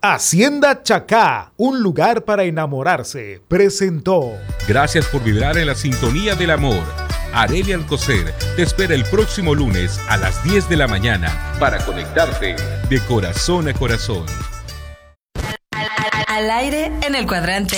Hacienda Chacá, un lugar para enamorarse, presentó. Gracias por vibrar en la sintonía del amor. Arelia Alcocer te espera el próximo lunes a las 10 de la mañana para conectarte de corazón a corazón. Al aire en el cuadrante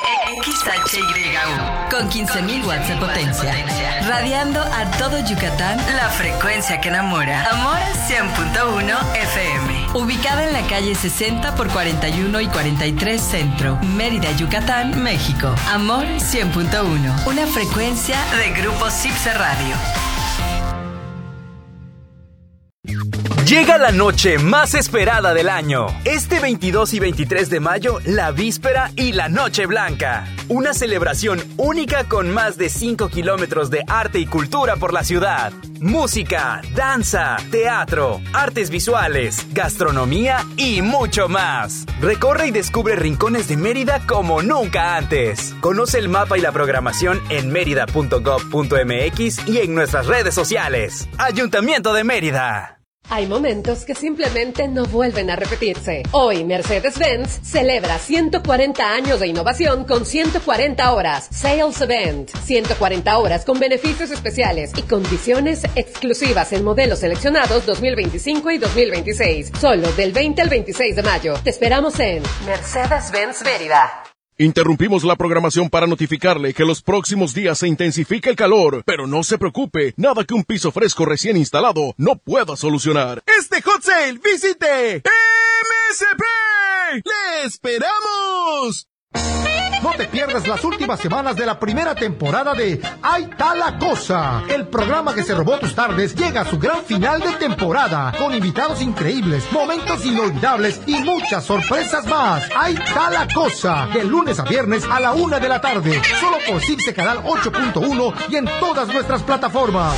XHYU con 15.000 watts de potencia, radiando a todo Yucatán la frecuencia que enamora. Amor 100.1 FM, ubicada en la calle 60 por 41 y 43 Centro, Mérida, Yucatán, México. Amor 100.1, una frecuencia de Grupo Cipse Radio. Llega la noche más esperada del año. Este 22 y 23 de mayo, la víspera y la Noche Blanca. Una celebración única con más de 5 kilómetros de arte y cultura por la ciudad. Música, danza, teatro, artes visuales, gastronomía y mucho más. Recorre y descubre rincones de Mérida como nunca antes. Conoce el mapa y la programación en merida.gov.mx y en nuestras redes sociales. Ayuntamiento de Mérida. Hay momentos que simplemente no vuelven a repetirse. Hoy Mercedes-Benz celebra 140 años de innovación con 140 horas Sales Event. 140 horas con beneficios especiales y condiciones exclusivas en modelos seleccionados 2025 y 2026. Solo del 20 al 26 de mayo. Te esperamos en Mercedes-Benz Mérida. Interrumpimos la programación para notificarle que los próximos días se intensifica el calor, pero no se preocupe, nada que un piso fresco recién instalado no pueda solucionar. Este hot sale, visite MSP. ¡Le esperamos! No te pierdas las últimas semanas de la primera temporada de Ahí está la cosa. El programa que se robó tus tardes llega a su gran final de temporada, con invitados increíbles, momentos inolvidables y muchas sorpresas más. Ahí está la cosa, de lunes a viernes a la 1 de la tarde, solo por Cipse Canal 8.1 y en todas nuestras plataformas.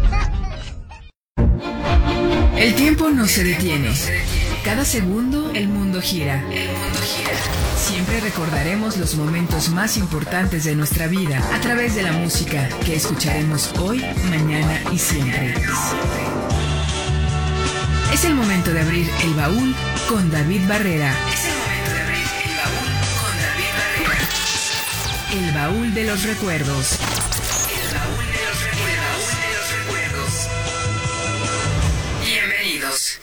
El tiempo no se detiene. Cada segundo el mundo gira. Siempre recordaremos los momentos más importantes de nuestra vida a través de la música que escucharemos hoy, mañana y siempre. Es el momento de abrir el baúl con David Barrera. El baúl de los recuerdos. Bienvenidos.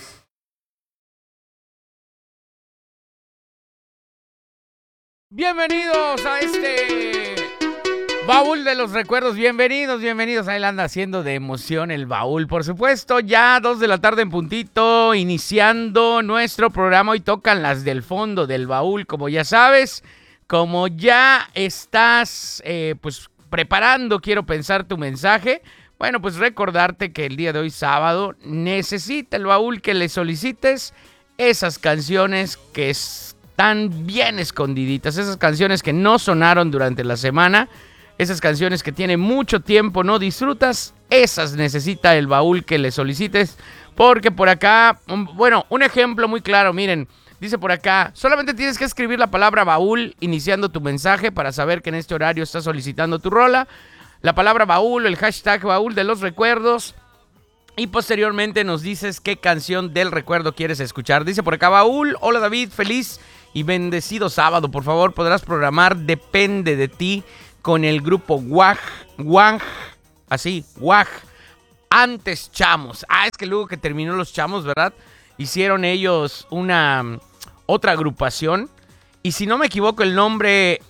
Bienvenidos a este baúl de los recuerdos. Bienvenidos. Ahí la anda haciendo de emoción el baúl. Por supuesto, ya 2 de la tarde en puntito, iniciando nuestro programa. Hoy tocan las del fondo del baúl, como ya sabes. Como ya estás pues preparando, quiero pensar tu mensaje. Bueno, pues recordarte que el día de hoy, sábado, necesita el baúl que le solicites esas canciones que están bien escondiditas, esas canciones que no sonaron durante la semana, esas canciones que tiene mucho tiempo no disfrutas, esas necesita el baúl que le solicites, porque por acá, bueno, un ejemplo muy claro, miren, dice por acá, solamente tienes que escribir la palabra baúl iniciando tu mensaje para saber que en este horario estás solicitando tu rola, la palabra baúl, el hashtag baúl de los recuerdos, y posteriormente nos dices qué canción del recuerdo quieres escuchar. Dice por acá baúl, hola David, feliz y bendecido sábado, por favor podrás programar Depende de ti con el grupo Wag, antes Chamos. Es que luego que terminó los Chamos, ¿verdad? Hicieron ellos una otra agrupación y si no me equivoco el nombre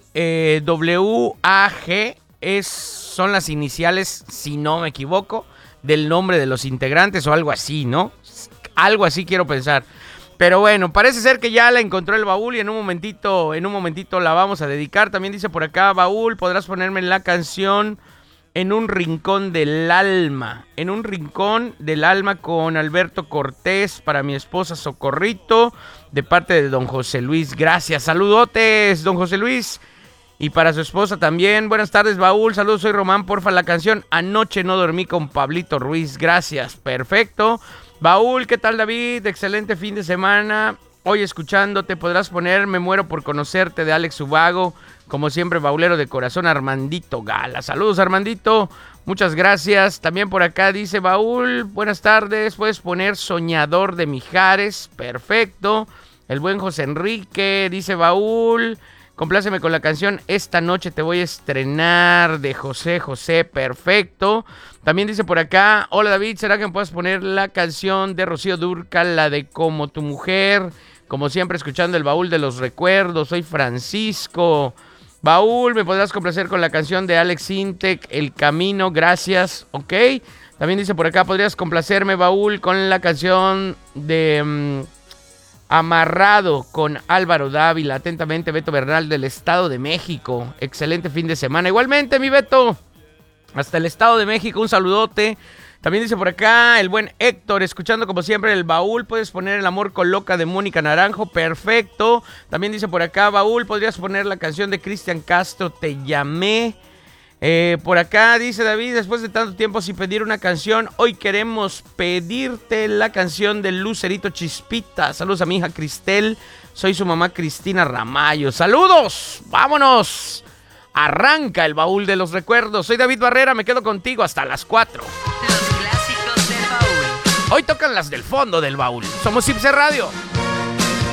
WAG son las iniciales, si no me equivoco, del nombre de los integrantes o algo así, ¿no? Algo así quiero pensar. Pero bueno, parece ser que ya la encontró el baúl y en un momentito la vamos a dedicar. También dice por acá, baúl, podrás ponerme la canción En un rincón del alma. En un rincón del alma con Alberto Cortés para mi esposa Socorrito, de parte de don José Luis. Gracias, saludotes, don José Luis. Y para su esposa también. Buenas tardes, baúl. Saludos, soy Román. Porfa, la canción Anoche no dormí con Pablito Ruiz. Gracias, perfecto. Baúl, ¿qué tal, David? Excelente fin de semana. Hoy escuchándote, podrás poner Me muero por conocerte de Alex Ubago. Como siempre, baulero de corazón, Armandito Gala. Saludos, Armandito. Muchas gracias. También por acá dice baúl, buenas tardes. Puedes poner Soñador de Mijares. Perfecto. El buen José Enrique dice baúl, compláceme con la canción Esta noche te voy a estrenar de José José, perfecto. También dice por acá, hola David, ¿será que me puedes poner la canción de Rocío Dúrcal, la de Como tu mujer? Como siempre, escuchando el baúl de los recuerdos, soy Francisco. Baúl, ¿me podrás complacer con la canción de Alex Intec, El Camino? Gracias, ok. También dice por acá, ¿podrías complacerme, baúl, con la canción de Amarrado con Álvaro Dávila? Atentamente, Beto Bernal del Estado de México. Excelente fin de semana. Igualmente, mi Beto, hasta el Estado de México, un saludote. También dice por acá el buen Héctor, escuchando como siempre el baúl, puedes poner El amor con loca de Mónica Naranjo, perfecto. También dice por acá, baúl, podrías poner la canción de Cristian Castro, Te llamé. Por acá dice David, después de tanto tiempo sin pedir una canción, hoy queremos pedirte la canción del Lucerito Chispita. Saludos a mi hija Cristel, soy su mamá Cristina Ramallo. ¡Saludos! ¡Vámonos! Arranca el baúl de los recuerdos. Soy David Barrera, me quedo contigo hasta las 4. Los clásicos del baúl. Hoy tocan las del fondo del baúl. Somos Ipse Radio.